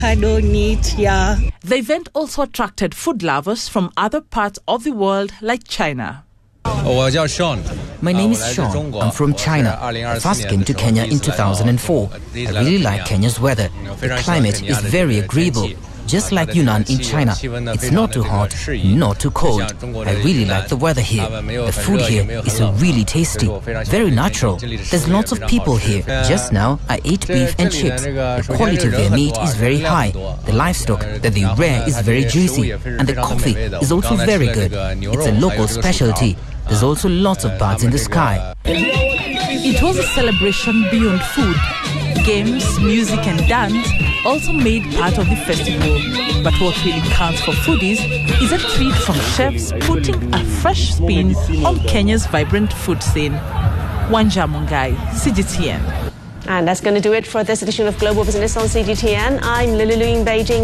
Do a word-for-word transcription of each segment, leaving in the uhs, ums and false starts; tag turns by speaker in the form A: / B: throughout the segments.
A: I don't need, yeah.
B: The event also attracted food lovers from other parts of the world like China.
C: My name is Sean. I'm from China. I first came to Kenya in two thousand four. I really like Kenya's weather. The climate is very agreeable. Just like Yunnan in China, it's not too hot, not too cold. I really like the weather here. The food here is really tasty, very natural. There's lots of people here. Just now, I ate beef and chips. The quality of their meat is very high. The livestock that they rear is very juicy. And the coffee is also very good. It's a local specialty. There's also lots of birds in the sky.
B: It was a celebration beyond food. Games, music and dance also made part of the festival. But what really counts for foodies is a treat from chefs putting a fresh spin on Kenya's vibrant food scene. Wanja Mungai, C G T N.
D: And that's going to do it for this edition of Global Business on C G T N. I'm Lily Lu in Beijing.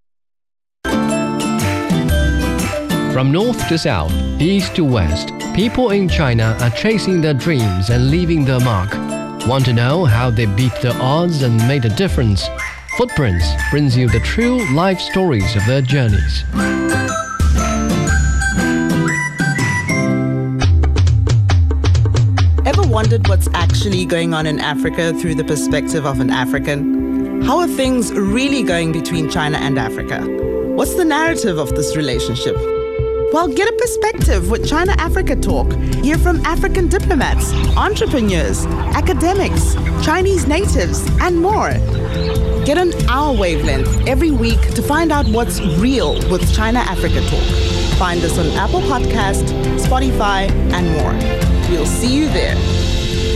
E: From north to south, east to west, people in China are chasing their dreams and leaving their mark. Want to know how they beat the odds and made a difference? Footprints brings you the true life stories of their journeys.
A: Ever wondered what's actually going on in Africa through the perspective of an African? How are things really going between China and Africa? What's the narrative of this relationship? Well, get a perspective with China-Africa Talk. Hear from African diplomats, entrepreneurs, academics, Chinese natives, and more. Get on our wavelength every week to find out what's real with China-Africa Talk. Find us on Apple Podcast, Spotify, and more. We'll see you there.